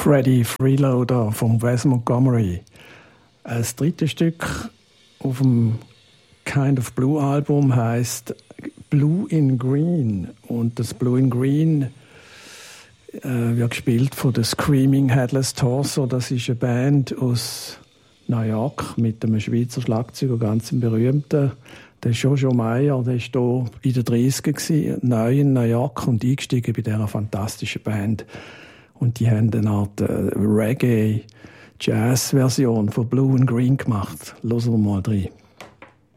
Freddie Freeloader von Wes Montgomery. Das dritte Stück auf dem Kind of Blue Album heißt Blue in Green. Und das Blue in Green wird gespielt von der Screaming Headless Torso. Das ist eine Band aus New York mit einem Schweizer Schlagzeuger, ganz berühmten. Der Jojo Meyer, der war hier in den 30ern, neu in New York und eingestiegen bei dieser fantastischen Band. Und die haben eine Art Reggae-Jazz-Version von Blue and Green gemacht. Hören wir mal rein.